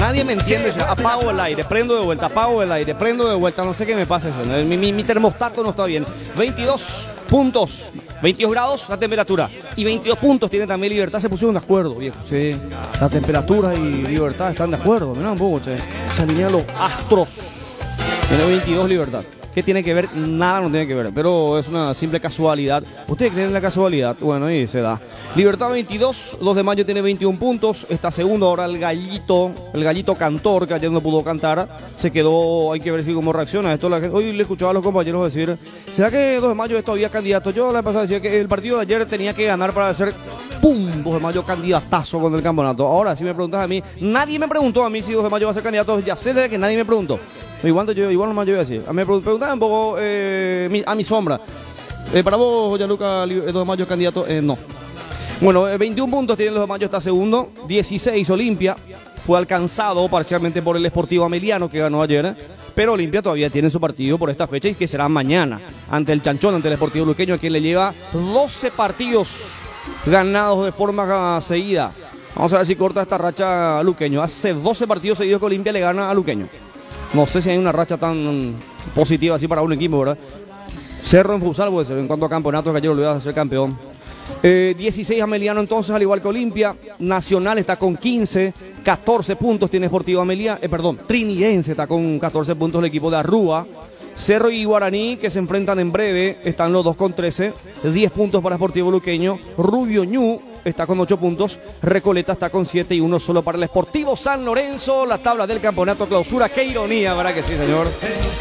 Nadie me entiende. Apago el aire, prendo de vuelta, apago el aire, prendo de vuelta. No sé qué me pasa eso. Mi termostato no está bien. 22 puntos, 22 grados la temperatura. Y 22 puntos tiene también Libertad. Se pusieron de acuerdo, viejo. Sí. La temperatura y Libertad están de acuerdo. Mirá un poco, che. Se alinean los astros. Tiene 22 Libertad. ¿Qué tiene que ver? Nada no tiene que ver, pero es una simple casualidad. ¿Ustedes creen en la casualidad? Bueno, ahí se da. Libertad 22, 2 de mayo tiene 21 puntos, está segundo. Ahora el gallito Cantor, que ayer no pudo cantar, se quedó. Hay que ver si cómo reacciona esto. Hoy le escuchaba a los compañeros decir, ¿será que 2 de mayo es todavía candidato? Yo la pasada decía que el partido de ayer tenía que ganar para hacer ¡pum! 2 de mayo candidatazo con el campeonato. Ahora, si me preguntas a mí, nadie me preguntó a mí si 2 de mayo va a ser candidato. Ya sé que nadie me preguntó. Igual nomás yo voy a decir. Me preguntaban un poco a mi sombra. Para vos, Gianluca, 2 de mayo candidato, no. Bueno, 21 puntos tiene 2 de mayo, está segundo. 16 Olimpia. Fue alcanzado parcialmente por el Sportivo Ameliano, que ganó ayer. Pero Olimpia todavía tiene su partido por esta fecha y que será mañana. Ante el Chanchón, ante el Sportivo Luqueño, a quien le lleva 12 partidos ganados de forma seguida. Vamos a ver si corta esta racha a Luqueño. Hace 12 partidos seguidos que Olimpia le gana a Luqueño. No sé si hay una racha tan positiva así para un equipo, ¿verdad? Cerro en futsal puede ser, en cuanto a campeonatos, que ayer olvidó de ser campeón. 16 Ameliano entonces, al igual que Olimpia. Nacional está con 15, 14 puntos tiene Sportivo Ameliano. Trinidense está con 14 puntos el equipo de Arrúa. Cerro y Guaraní, que se enfrentan en breve, están los dos con 13, 10 puntos para Sportivo Luqueño. Rubio Ñu está con 8 puntos, Recoleta está con 7 y 1 solo para el Sportivo San Lorenzo. La tabla del campeonato clausura, qué ironía, ¿verdad que sí, señor?